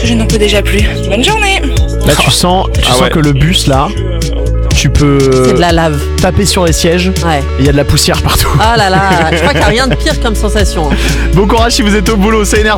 Je n'en peux déjà plus. Bonne journée. Là tu sens ouais. que le bus là, tu peux C'est de la lave. taper sur les sièges. Ouais. Il y a de la poussière partout. Ah là là, je crois qu'il n'y a rien de pire comme sensation. Bon courage si vous êtes au boulot, c'est énervé.